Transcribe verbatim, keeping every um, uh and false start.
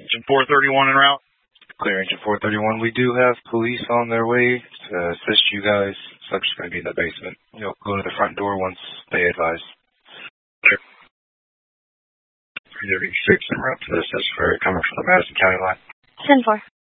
Engine four thirty-one en route. Clear Engine four thirty-one. We do have police on their way to assist you guys. Subject's going to be in the basement. You'll go to the front door once they advise. Clear. three thirty-six en route to the Cessford coming from the Madison County line. ten four.